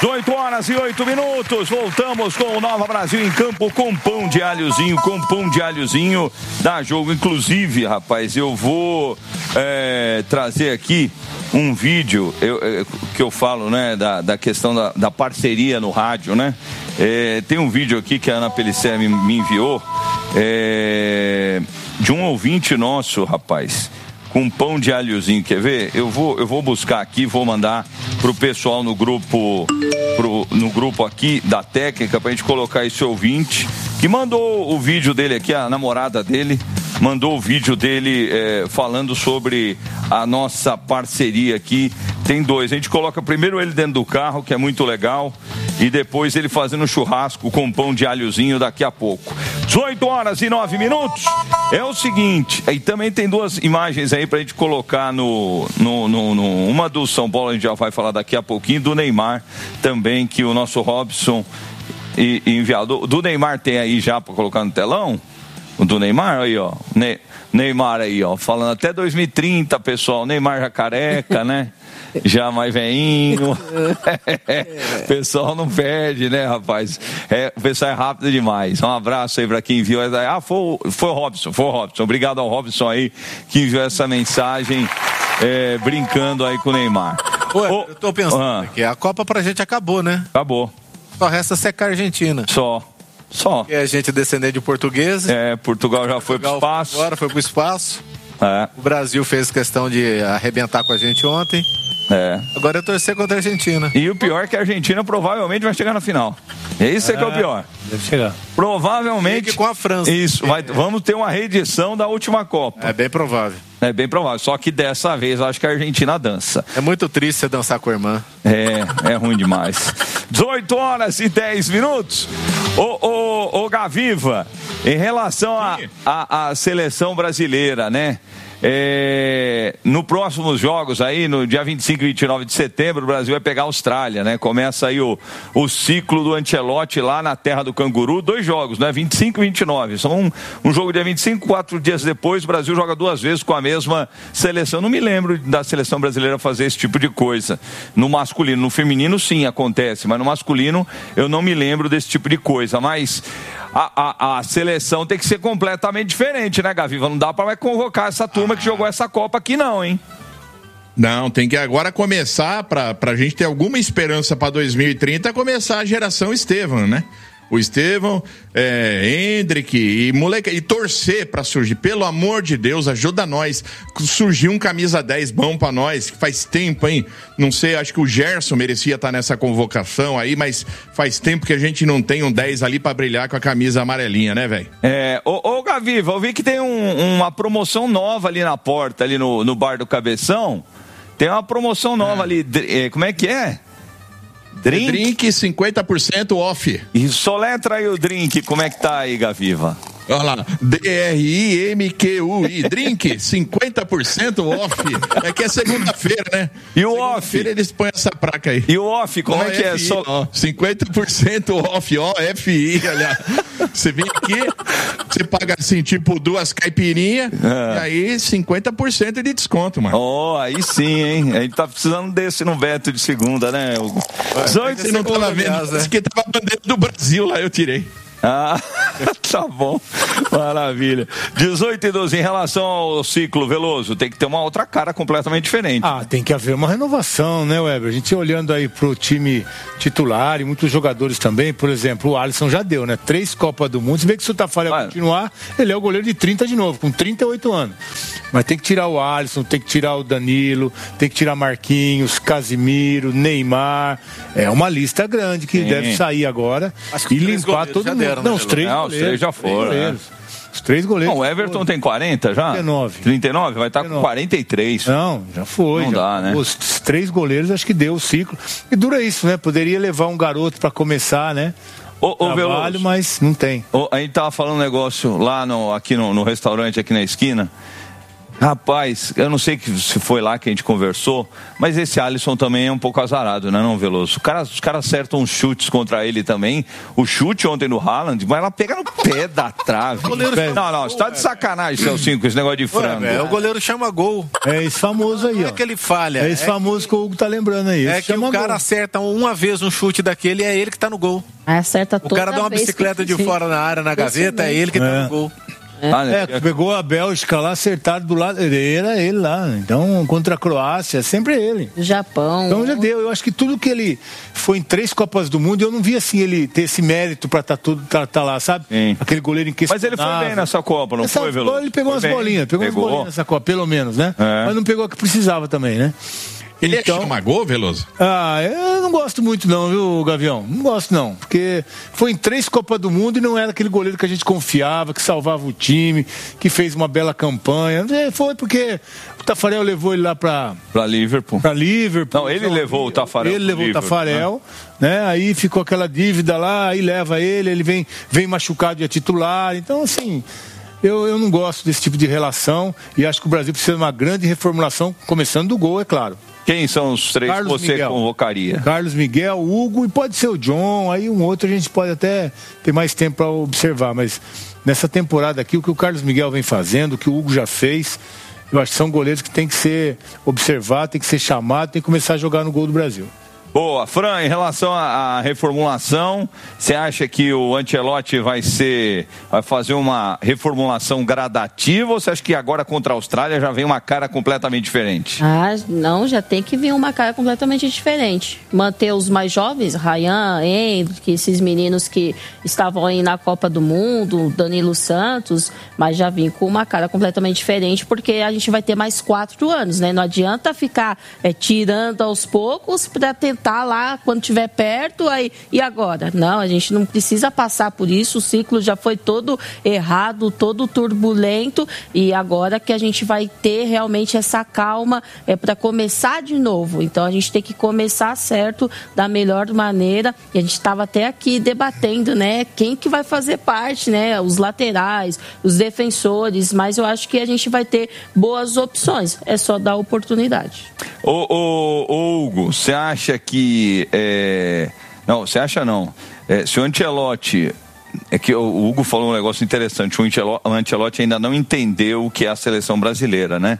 18 horas e 8 minutos, voltamos com o Nova Brasil em campo com pão de alhozinho, dá jogo. Inclusive, rapaz, eu vou trazer aqui um vídeo que eu falo, né, da questão da parceria no rádio, né? Tem um vídeo aqui que a Ana Pellicer me enviou, de um ouvinte nosso, rapaz, com pão de alhozinho. Quer ver? Eu vou buscar aqui, vou mandar pro pessoal no grupo aqui da técnica, pra gente colocar esse ouvinte que mandou o vídeo dele aqui, a namorada dele mandou o vídeo dele falando sobre a nossa parceria aqui. Tem dois, a gente coloca primeiro ele dentro do carro, que é muito legal, e depois ele fazendo churrasco com pão de alhozinho daqui a pouco. 18 horas e 9 minutos. É o seguinte, e também tem duas imagens aí pra gente colocar uma do São Paulo, a gente já vai falar daqui a pouquinho, do Neymar também, que o nosso Robson enviado. Do Neymar tem aí já pra colocar no telão? O do Neymar, aí ó, Neymar aí ó, falando até 2030, pessoal, Neymar já careca, né? Já mais veinho. O pessoal não perde, né, rapaz? O pessoal é rápido demais. Um abraço aí pra quem enviou. Foi o Robson. Obrigado ao Robson aí que enviou essa mensagem, brincando aí com o Neymar. Eu tô pensando que a Copa pra gente acabou, né? Acabou. Só resta secar a Argentina. Só. Porque a gente é descendente de portugueses. Portugal já foi pro espaço. Agora foi pro espaço. O Brasil fez questão de arrebentar com a gente ontem. Agora é torcer contra a Argentina. E o pior é que a Argentina provavelmente vai chegar na final. Isso que é o pior. Deve chegar. Provavelmente. Com a França. Isso, vamos ter uma reedição da última Copa. É bem provável. É bem provável. Só que dessa vez eu acho que a Argentina dança. É muito triste você dançar com a irmã. É ruim demais. 18 horas e 10 minutos. Ô Gaviva, em relação à seleção brasileira, né? No próximos jogos aí, no dia 25 e 29 de setembro, o Brasil vai pegar a Austrália, né? Começa aí o ciclo do Ancelotti lá na terra do Canguru, 2 jogos, né? 25 e 29. São um jogo dia 25, 4 dias depois, o Brasil joga 2 vezes com a mesma seleção. Não me lembro da seleção brasileira fazer esse tipo de coisa. No masculino, no feminino sim acontece, mas no masculino eu não me lembro desse tipo de coisa. Mas a seleção tem que ser completamente diferente, né, Gaviva? Não dá pra convocar essa turma que jogou essa Copa aqui não, hein? Não, tem que agora começar, pra gente ter alguma esperança pra 2030, começar a geração Estevão, né? O Estevão, Hendrick e moleque, e torcer pra surgir, pelo amor de Deus, ajuda nós, surgir um camisa 10 bom pra nós, que faz tempo, hein? Não sei, acho que o Gerson merecia estar nessa convocação aí, mas faz tempo que a gente não tem um 10 ali pra brilhar com a camisa amarelinha, né, velho? Ô Gaviva, eu vi que tem uma promoção nova ali na porta, ali no Bar do Cabeção, tem uma promoção nova ali, como é que é? Drink 50% off. E soletra aí o drink, como é que tá aí, Gaviva? Olha lá, DRIMQUI, drink 50% off. É que é segunda-feira, né? E o off? Segunda-feira eles põem essa placa aí. E o off, como é que é? 50% off, FI, olha. Você vem aqui, você paga assim, tipo 2 caipirinhas, e aí 50% de desconto, mano. Aí sim, hein? A gente tá precisando desse no Beto de segunda, né, Hugo? Você não tava vendo, esse aqui tava a bandeira do Brasil lá, eu tirei. Tá bom, maravilha. 18 e 12, em relação ao ciclo, Veloso, tem que ter uma outra cara completamente diferente. Tem que haver uma renovação, né, Weber? A gente olhando aí pro time titular e muitos jogadores também, por exemplo, o Alisson já deu, né? 3 Copas do Mundo, se bem que se o Tafarel continuar, ele é o goleiro de 30 de novo, com 38 anos. Mas tem que tirar o Alisson, tem que tirar o Danilo, tem que tirar Marquinhos, Casimiro, Neymar. É uma lista grande que deve sair agora e limpar todo mundo. Não, os 3 goleiros. Os 3 já foram. Os 3 goleiros. O Everton tem 40 já? 39? Vai estar com 43. Não, já foi. Não dá, né? Os 3 goleiros acho que deu o ciclo. E dura isso, né? Poderia levar um garoto para começar, né? Trabalho, mas não tem. A gente tava falando um negócio lá aqui no restaurante, aqui na esquina. Rapaz, eu não sei se foi lá que a gente conversou, mas esse Alisson também é um pouco azarado, né, não, Veloso? Os caras acertam uns chutes contra ele também. O chute ontem no Haaland, mas ela pega no pé da trave. Não, você tá de sacanagem, Celcinho, com esse negócio de frango. O goleiro chama gol. É esse famoso aí, ó. Não é que ele falha. É esse famoso que o Hugo tá lembrando aí. É que o cara acerta uma vez um chute daquele e é ele que tá no gol. Acerta toda vez. O cara dá uma bicicleta de fora na área, na gaveta, é ele que tá no gol. Pegou a Bélgica lá, acertado do lado, era ele lá. Então, contra a Croácia, é sempre ele. Japão. Então já deu. Eu acho que tudo que ele foi em 3 Copas do Mundo, eu não vi assim ele ter esse mérito pra tá lá, sabe? Sim. Aquele goleiro inquestionável. Mas ele foi bem nessa Copa, não foi, Veloso? Ele pegou umas bolinhas, umas bolinhas nessa Copa, pelo menos, né? Mas não pegou o que precisava também, né? Ele chama gol, Veloso? Eu não gosto muito não, viu, Gavião? Não gosto não, porque foi em 3 Copas do Mundo e não era aquele goleiro que a gente confiava, que salvava o time, que fez uma bela campanha. Foi porque o Taffarel levou ele lá pra Liverpool. Não, ele levou o Taffarel. Ele levou o Taffarel, né? Aí ficou aquela dívida lá, aí leva ele vem machucado e é titular. Então, assim... Eu não gosto desse tipo de relação e acho que o Brasil precisa de uma grande reformulação, começando do gol, é claro. Quem são os 3 que você convocaria? Carlos Miguel, Hugo e pode ser o John, aí um outro a gente pode até ter mais tempo para observar, mas nessa temporada aqui, o que o Carlos Miguel vem fazendo, o que o Hugo já fez, eu acho que são goleiros que tem que ser observados, tem que ser chamados, tem que começar a jogar no gol do Brasil. Boa, Fran, em relação à reformulação, você acha que o Ancelotti vai fazer uma reformulação gradativa ou você acha que agora contra a Austrália já vem uma cara completamente diferente? Não, já tem que vir uma cara completamente diferente. Manter os mais jovens, Ryan, Hendrick, esses meninos que estavam aí na Copa do Mundo, Danilo Santos, mas já vim com uma cara completamente diferente porque a gente vai ter mais 4 anos, né? Não adianta ficar tirando aos poucos para tentar lá quando estiver perto, aí e agora? Não, a gente não precisa passar por isso, o ciclo já foi todo errado, todo turbulento e agora que a gente vai ter realmente essa calma para começar de novo. Então a gente tem que começar certo, da melhor maneira, e a gente estava até aqui debatendo, né, quem que vai fazer parte, né, os laterais, os defensores, mas eu acho que a gente vai ter boas opções, é só dar oportunidade. Hugo, você acha que... Não, você acha não. Se o Ancelotti... É que o Hugo falou um negócio interessante. O Ancelotti ainda não entendeu o que é a seleção brasileira, né?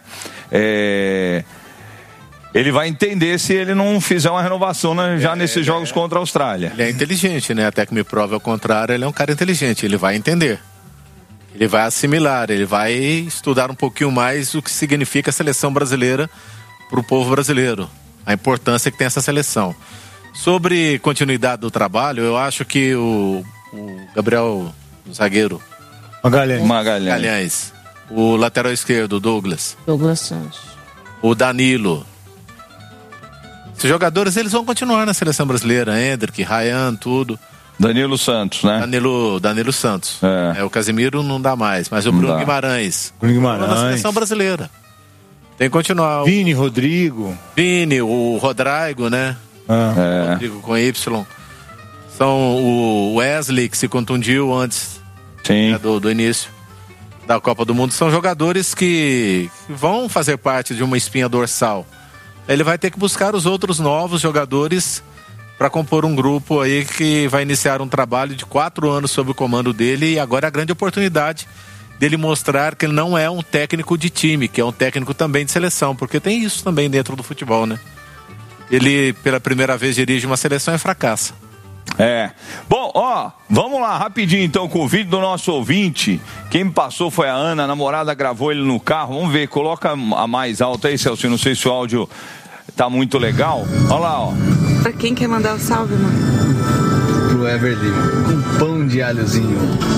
Ele vai entender se ele não fizer uma renovação já nesses jogos contra a Austrália. Ele é inteligente, né? Até que me prove ao contrário, ele é um cara inteligente. Ele vai entender. Ele vai assimilar, ele vai estudar um pouquinho mais o que significa a seleção brasileira para o povo brasileiro. A importância que tem essa seleção. Sobre continuidade do trabalho, eu acho que o Gabriel, o zagueiro Magalhães, o lateral esquerdo, Douglas Santos, o Danilo, esses jogadores eles vão continuar na seleção brasileira, Hendrick, Ryan, tudo. Danilo Santos, né? Danilo Santos. O Casemiro não dá mais, mas o Bruno Guimarães na seleção brasileira. Tem que continuar. Vini, Rodrigo. O Rodrigo, né? Rodrigo com Y. São o Wesley, que se contundiu antes do início da Copa do Mundo. São jogadores que vão fazer parte de uma espinha dorsal. Ele vai ter que buscar os outros novos jogadores para compor um grupo aí que vai iniciar um trabalho de 4 anos sob o comando dele. E agora é a grande oportunidade dele mostrar que ele não é um técnico de time, que é um técnico também de seleção, porque tem isso também dentro do futebol, né? Ele, pela primeira vez, dirige uma seleção e fracassa. Bom, vamos lá, rapidinho então com o vídeo do nosso ouvinte. Quem me passou foi a Ana, a namorada gravou ele no carro. Vamos ver, coloca a mais alta aí, Celso, não sei se o áudio tá muito legal. Olha lá, Pra quem quer mandar o salve, mano? Pro Everly, com pão de alhozinho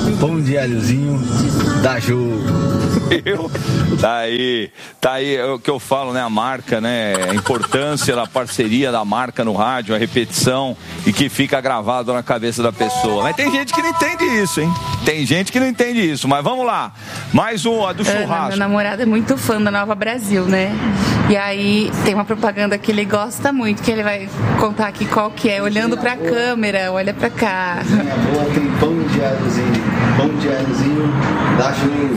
da jogo. Tá aí é o que eu falo, né? A marca, né? A importância da parceria da marca no rádio, a repetição e que fica gravado na cabeça da pessoa. Mas tem gente que não entende isso, hein? Tem gente que não entende isso, mas vamos lá. Mais uma do churrasco. Meu namorado é muito fã da Nova Brasil, né? E aí tem uma propaganda que ele gosta muito, que ele vai contar aqui qual que é. Olhando pra câmera, olha pra cá. Resenha boa, tem pão de alhozinho. Pão de alhozinho da Juninho.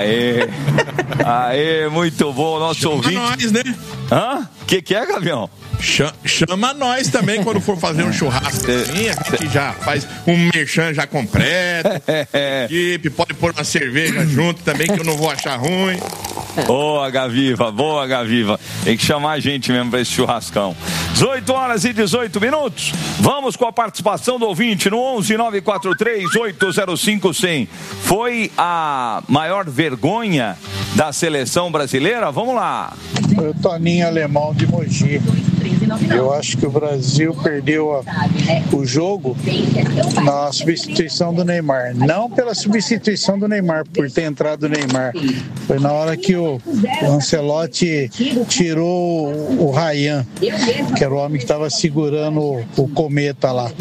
Aê, muito bom. Nosso ouvinte. Nós, né? Hã? Que é, Gavião? Chama nós também quando for fazer um churrasco. A gente já faz um merchan já completo. Equipe, pode pôr uma cerveja junto também, que eu não vou achar ruim. Boa, Gaviva. Tem que chamar a gente mesmo pra esse churrascão. 18h18. Vamos com a participação do ouvinte no 11-943-805-100. Foi a maior vergonha da seleção brasileira? Vamos lá. O Toninho Alemão de Mogi. Eu acho que o Brasil perdeu o jogo na substituição do Neymar. Não pela substituição do Neymar, por ter entrado o Neymar. Foi na hora que o Ancelotti tirou o Ryan, que era o homem que estava segurando o cometa lá.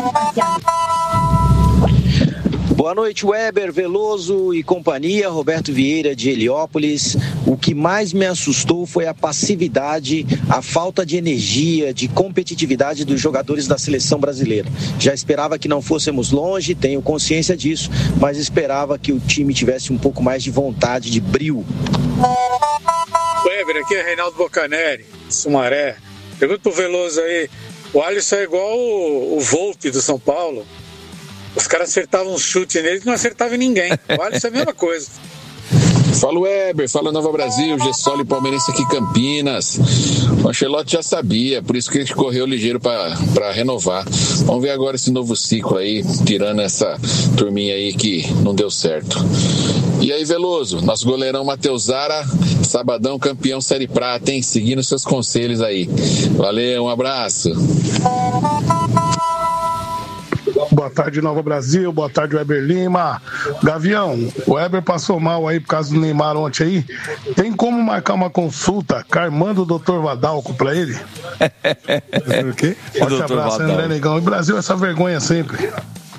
Boa noite, Weber, Veloso e companhia. Roberto Vieira, de Heliópolis. O que mais me assustou foi a passividade, a falta de energia, de competitividade dos jogadores da seleção brasileira. Já esperava que não fôssemos longe, tenho consciência disso, mas esperava que o time tivesse um pouco mais de vontade, de brio. Weber, aqui é Reinaldo Bocaneri, Sumaré. Pergunta pro Veloso aí, o Alisson é igual o Volpe do São Paulo. Os caras acertavam um chute nele que não acertava em ninguém. O Alisson é a mesma coisa. Fala Weber, fala Nova Brasil, Gessoli Palmeirense aqui Campinas. O Ancelotti já sabia, por isso que ele correu ligeiro para renovar. Vamos ver agora esse novo ciclo aí, tirando essa turminha aí que não deu certo. E aí, Veloso, nosso goleirão Matheus Zara, sabadão campeão Série Prata, hein? Seguindo seus conselhos aí. Valeu, um abraço. Boa tarde, Nova Brasil. Boa tarde, Weber Lima. Gavião, o Weber passou mal aí por causa do Neymar ontem aí. Tem como marcar uma consulta carmando o Dr. Vadalco pra ele? O quê? Forte abraço, André Negão. E Brasil, essa vergonha sempre.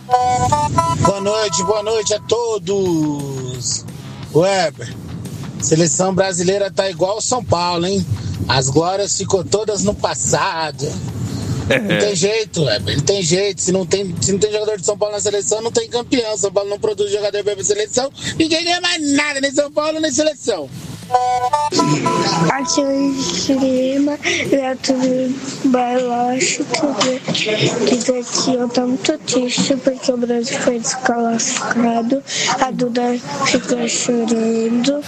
Boa noite a todos. Weber, seleção brasileira tá igual o São Paulo, hein? As glórias ficou todas no passado. Não tem jeito, Weber, não tem jeito. Se não tem jogador de São Paulo na seleção, não tem campeão. São Paulo não produz jogador para a seleção, ninguém ganha mais nada, nem São Paulo, nem seleção. Aqui é o Lima, direto do Bailoche, diz aqui, eu tô muito triste porque o Brasil foi desclassificado, a Duda ficou chorando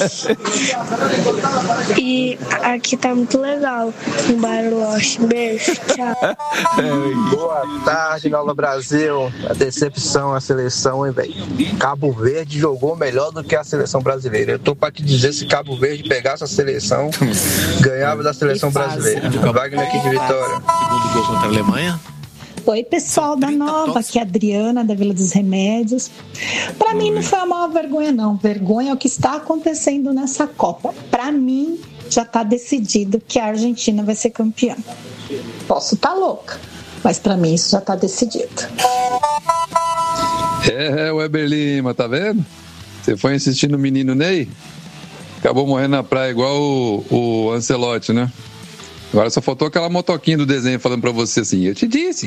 e aqui tá muito legal no Bailoche. Beijo, tchau. Boa tarde, Nova Brasil. A decepção, a seleção, hein, velho? Cabo Verde jogou melhor do que a seleção brasileira. Eu tô pra te dizer, se Cabo Verde pegasse a seleção, ganhava da seleção brasileira. Wagner aqui de Vitória. Segundo gol contra a Alemanha. Oi, pessoal da Nova, aqui é a Adriana, da Vila dos Remédios. Para mim não foi a maior vergonha, não. Vergonha é o que está acontecendo nessa Copa. Para mim, já está decidido que a Argentina vai ser campeã. Posso estar louca, mas para mim isso já está decidido. Weber Lima, tá vendo? Você foi insistir no menino Ney? Acabou morrendo na praia igual o Ancelotti, né? Agora só faltou aquela motoquinha do desenho falando pra você assim, eu te disse.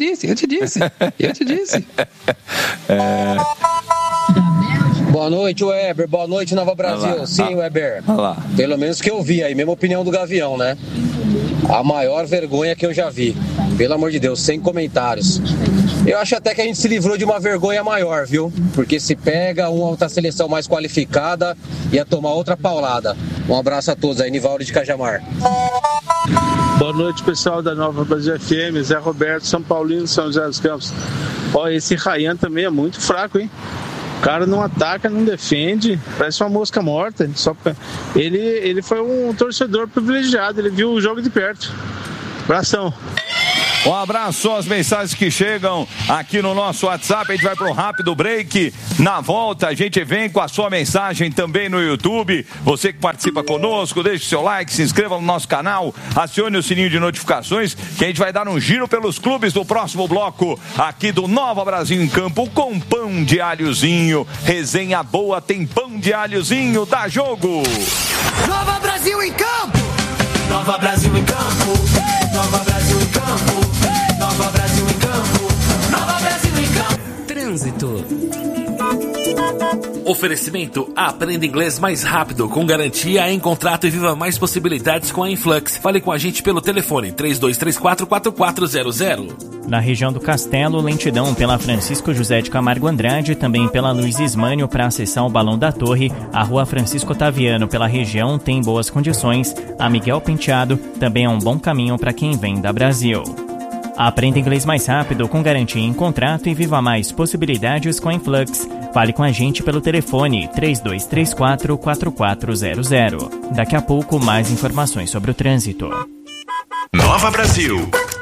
Boa noite, Weber. Boa noite, Nova Brasil. Sim, Weber. Pelo menos que eu vi aí, mesma opinião do Gavião, né? A maior vergonha que eu já vi. Pelo amor de Deus, sem comentários. Eu acho até que a gente se livrou de uma vergonha maior, viu? Porque se pega uma outra seleção mais qualificada, ia tomar outra paulada. Um abraço a todos aí, Nivaldo de Cajamar. Boa noite, pessoal da Nova Brasil FM, Zé Roberto, São Paulino, São José dos Campos. Ó, esse Ryan também é muito fraco, hein? O cara não ataca, não defende, parece uma mosca morta. Ele foi um torcedor privilegiado, ele viu o jogo de perto. Abração. Um abraço às mensagens que chegam aqui no nosso WhatsApp. A gente vai para um rápido break. Na volta, a gente vem com a sua mensagem também no YouTube. Você que participa conosco, deixe o seu like, se inscreva no nosso canal, acione o sininho de notificações, que a gente vai dar um giro pelos clubes do próximo bloco aqui do Nova Brasil em Campo com pão de alhozinho. Resenha boa, tem pão de alhozinho, dá jogo. Nova Brasil em Campo. Nova Brasil em Campo. Nova Brasil em Campo. Nova Brasil em Campo. Oferecimento: aprenda inglês mais rápido, com garantia em contrato e viva mais possibilidades com a Influx. Fale com a gente pelo telefone 3234-4400. Na região do Castelo, lentidão pela Francisco José de Camargo Andrade, também pela Luiz Ismânio para acessar o Balão da Torre. A rua Francisco Otaviano pela região tem boas condições. A Miguel Penteado também é um bom caminho para quem vem da Brasil. Aprenda inglês mais rápido, com garantia em contrato e viva mais possibilidades com a Influx. Fale com a gente pelo telefone 3234-4400. Daqui a pouco, mais informações sobre o trânsito. Nova Brasil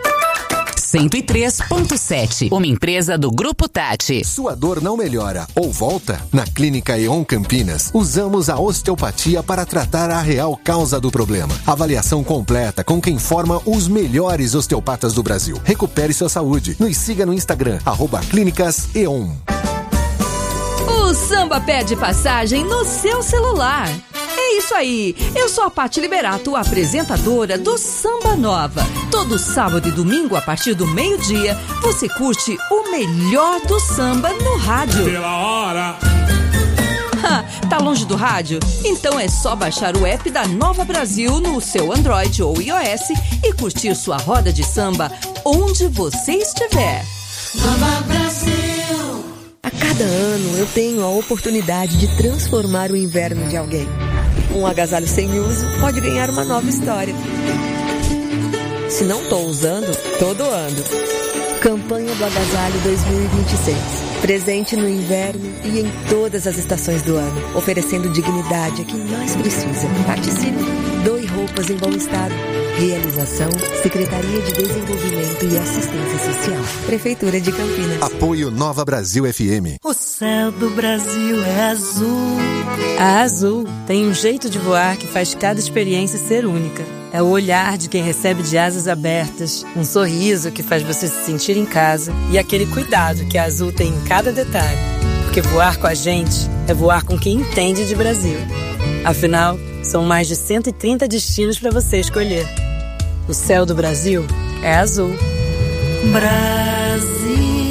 103.7, uma empresa do Grupo Tati. Sua dor não melhora ou volta? Na Clínica E.ON Campinas, usamos a osteopatia para tratar a real causa do problema. Avaliação completa com quem forma os melhores osteopatas do Brasil. Recupere sua saúde. Nos siga no Instagram, @Clínicas E.ON. O samba pede passagem no seu celular. É isso aí, eu sou a Paty Liberato, apresentadora do Samba Nova. Todo sábado e domingo, a partir do meio-dia, você curte o melhor do samba no rádio. Pela hora. Tá longe do rádio? Então é só baixar o app da Nova Brasil no seu Android ou iOS e curtir sua roda de samba onde você estiver. Nova Brasil. A cada ano eu tenho a oportunidade de transformar o inverno de alguém. Um agasalho sem uso pode ganhar uma nova história. Se não tô usando, tô doando. Campanha do Agasalho 2026. Presente no inverno e em todas as estações do ano, oferecendo dignidade a quem mais precisa. Participe. Doe roupas em bom estado. Realização: Secretaria de Desenvolvimento e Assistência Social. Prefeitura de Campinas. Apoio Nova Brasil FM. O céu do Brasil é azul. A Azul tem um jeito de voar que faz cada experiência ser única. É o olhar de quem recebe de asas abertas, um sorriso que faz você se sentir em casa e aquele cuidado que a Azul tem em cada detalhe. Porque voar com a gente é voar com quem entende de Brasil. Afinal, são mais de 130 destinos para você escolher. O céu do Brasil é azul. Brasil.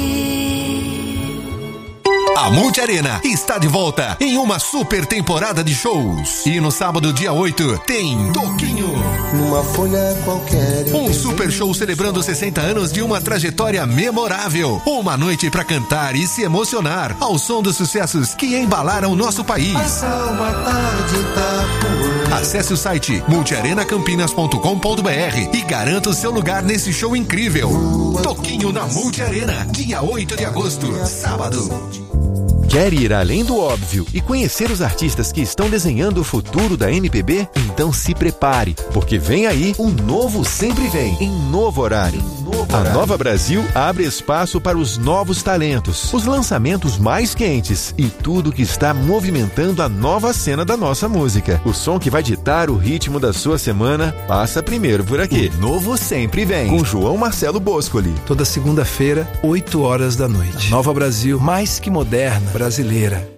A Multiarena está de volta em uma super temporada de shows. E no sábado, dia 8, tem Toquinho. Numa folha qualquer. Um super show celebrando 60 anos de uma trajetória memorável. Uma noite pra cantar e se emocionar ao som dos sucessos que embalaram o nosse país. Uma tarde Itapuã. Acesse o site multiarenacampinas.com.br e garanta o seu lugar nesse show incrível. Toquinho na Multiarena, dia 8 de agosto, sábado. Quer ir além do óbvio e conhecer os artistas que estão desenhando o futuro da MPB? Então se prepare, porque vem aí um novo Sempre Vem, em novo horário. A Nova Brasil abre espaço para os novos talentos, os lançamentos mais quentes e tudo que está movimentando a nova cena da nossa música. O som que vai ditar o ritmo da sua semana passa primeiro por aqui. O novo Sempre Vem, com João Marcelo Boscoli. Toda segunda-feira, 8 horas da noite. A Nova Brasil, mais que moderna, brasileira.